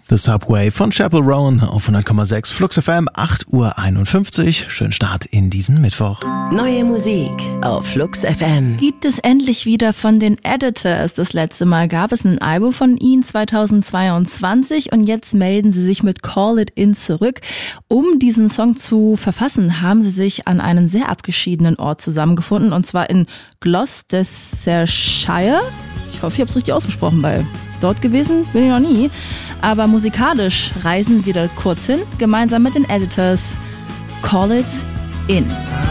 The Subway von Chappell Roan auf 100,6 Flux FM, 8:51 Uhr. Schönen Start in diesen Mittwoch. Neue Musik auf Flux FM. Gibt es endlich wieder von den Editors. Das letzte Mal gab es ein Album von ihnen 2022 und jetzt melden sie sich mit Call It In zurück. Um diesen Song zu verfassen, haben sie sich an einen sehr abgeschiedenen Ort zusammengefunden, und zwar in Gloucestershire. Ich hoffe, ich habe es richtig ausgesprochen, weil dort gewesen bin ich noch nie. Aber musikalisch reisen wir da kurz hin, gemeinsam mit den Editors. Call It In.